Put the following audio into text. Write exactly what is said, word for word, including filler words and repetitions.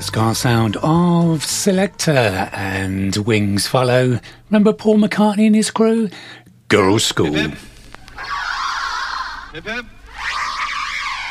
ska sound of Selector and Wings follow. Remember Paul McCartney and his crew? Girls' School. Hip hip. Hip hip.